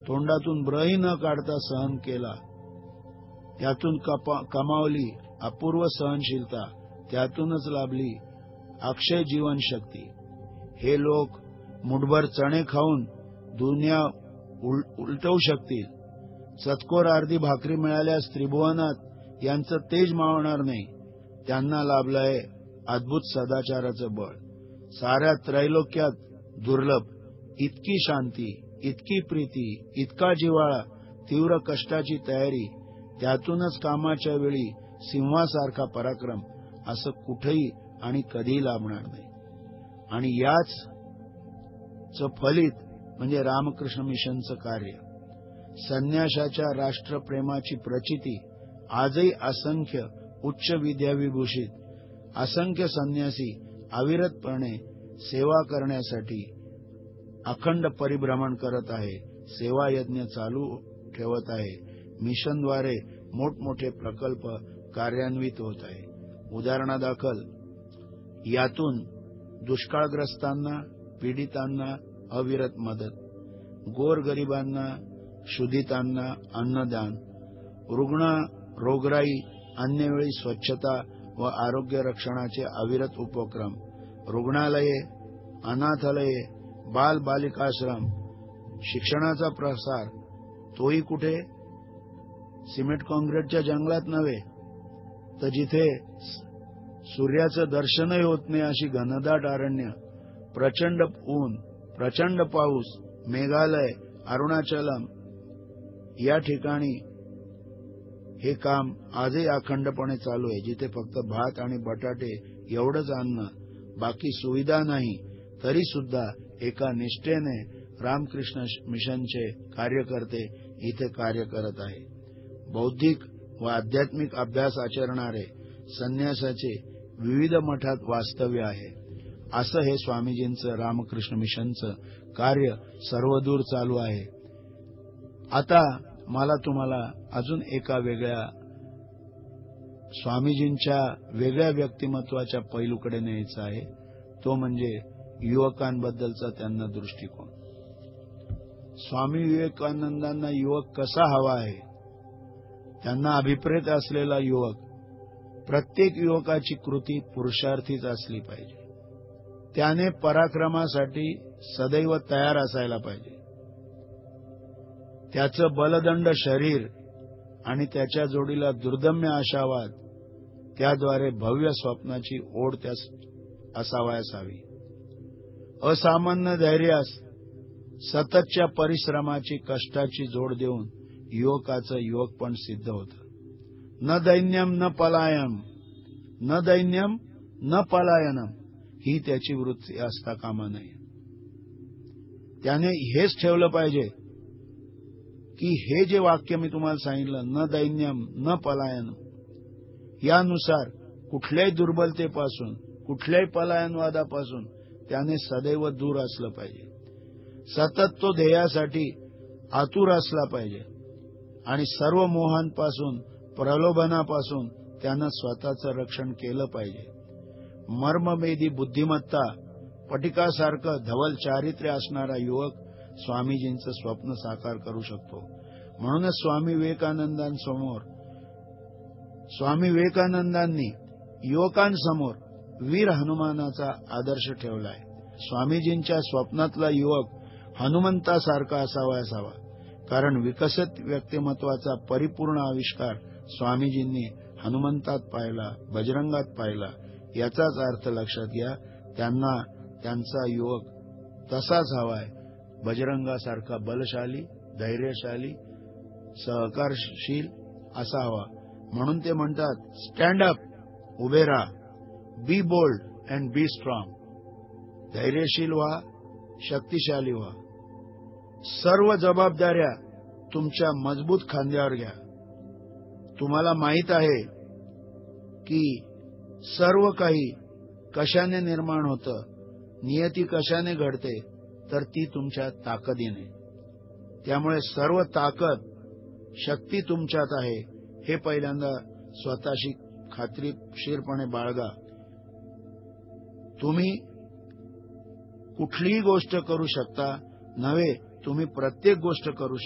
तोंडातून ब्रही न काढता सहन केला, त्यातून कमावली अपूर्व सहनशीलता, त्यातूनच लाभली अक्षय जीवन शक्ती. हे लोक मुठभर चणे खाऊन दुनिया उलटवू शकतील. चतकोर अर्धी भाकरी मिळाल्यास त्रिभुवनात यांचं तेज मावणार नाही. त्यांना लाभलंय अद्भुत सदाचाराचं बळ. साऱ्या त्रैलोक्यात दुर्लभ इतकी शांती, इतकी प्रीती, इतका जिव्हाळा, तीव्र कष्टाची तयारी, त्यातूनच कामाच्या वेळी सिंहासारखा पराक्रम असं कुठेही आणि कधीही लाभणार नाही. आणि याच फलित म्हणजे रामकृष्ण मिशनचं कार्य. संन्यासाच्या राष्ट्रप्रेमाची प्रचिती आजही असंख्य उच्च विद्याविभूषित असंख्य संन्यासी अविरतपणे सेवा करण्यासाठी अखंड परिभ्रमण करत आहे. सेवा यज्ञ चालू ठेवत आहे. मिशनद्वारे मोठमोठे प्रकल्प कार्यान्वित होत आहे. उदाहरणादाखल यातून दुष्काळग्रस्तांना, पीडितांना अविरत मदत, गोरगरिबांना, क्षुधितांना अन्नदान, रुग्ण रोगराई अन्यवेळी स्वच्छता व आरोग्य रक्षणाचे अविरत उपक्रम, रुग्णालये, अनाथालये, बाल बालिकाश्रम, शिक्षणाचा प्रसार, तोही कुठे सिमेंट काँक्रीटच्या जंगलात नव्हे, तर जिथे सूर्याचं दर्शनही होत नाही अशी घनदाट अरण्य, प्रचंड ऊन, प्रचंड पाऊस, मेघालय, अरुणाचलम या ठिकाणी हे काम आजही अखंडपणे चालू आहे. जिथे फक्त भात आणि बटाटे एवढंच अन्न, बाकी सुविधा नाही, तरी सुद्धा एका निष्ठेने रामकृष्ण मिशनचे कार्यकर्ते इथे कार्य करत आहे. बौद्धिक व आध्यात्मिक अभ्यास आचरणारे संन्यासाचे विविध मठात वास्तव्य आहे. असं हे स्वामीजींचं रामकृष्ण मिशनचं कार्य सर्वदूर चालू आहे. आता मला तुम्हाला अजून एका वेगळ्या स्वामीजींच्या वेगळ्या व्यक्तिमत्वाच्या पैलूकडे न्यायचं आहे. तो म्हणजे युवकांबद्दलचा त्यांना दृष्टिकोन. स्वामी विवेकानंदांना युवक कसा हवा आहे, त्यांना अभिप्रेत असलेला युवक, प्रत्येक युवकाची कृती पुरुषार्थीच असली पाहिजे. त्याने पराक्रमासाठी सदैव तयार असायला पाहिजे. त्याचं बलदंड शरीर आणि त्याच्या जोडीला दुर्दम्य आशावाद, त्याद्वारे भव्य स्वप्नाची ओढ त्यास असावयास हवी. असामान्य धैर्यास सततच्या परिश्रमाची, कष्टाची जोड देऊन युवकाचं युवकपण सिद्ध होतं. न दैन्यम न पलायन, न दैन्यम न पलायनम ही त्याची वृत्ती असता कामा नये. त्याने हेच ठेवलं पाहिजे की हे जे वाक्य मी तुम्हाला सांगितलं, न दैन्यम न पलायन, यानुसार कुठल्याही दुर्बलतेपासून, कुठल्याही पलायनवादापासून त्याने सदैव दूर असलं पाहिजे. सतत तो ध्येयासाठी आतुर असला पाहिजे आणि सर्व मोहांपासून, प्रलोभनापासून त्यानं स्वतःचं रक्षण केलं पाहिजे. मर्ममेधी बुद्धिमत्ता, पटिकासारखं धवल चारित्र्य असणारा युवक स्वामीजींचं स्वप्न साकार करू शकतो. म्हणूनच स्वामी विवेकानंदांनी युवकांसमोर वीर हनुमानाचा आदर्श ठेवलाय. स्वामीजींच्या स्वप्नातला युवक हनुमंतासारखा असावयास हवा. कारण विकसित व्यक्तिमत्वाचा परिपूर्ण आविष्कार स्वामीजींनी हनुमंतात पाहिला, बजरंगात पाहिला. याचाच अर्थ लक्षात घ्या, त्यांना त्यांचा युवक तसाच हवाय, बजरंगासारखा बलशाली, धैर्यशाली, सहकारशील असा हवा. म्हणून ते म्हणतात, स्टँड अप, उभे राहा, बी bold and be strong. Dhairyasheel व्हा, शक्तिशाली व्हा. सर्व जबाबदाऱ्या तुमच्या मजबूत खांद्यावर घ्या. तुम्हाला माहित आहे की सर्व काही कशाने निर्माण होतं, नियती कशाने घडते, तर ती तुमच्या ताकदीने. त्यामुळे सर्व ताकद, शक्ती तुमच्यात आहे हे पहिल्यांदा स्वतःशी खात्रीशीरपणे बाळगा. तुम्ही कुठलीही गोष्ट करू शकता नव्हे, तुम्ही प्रत्येक गोष्ट करू शकता.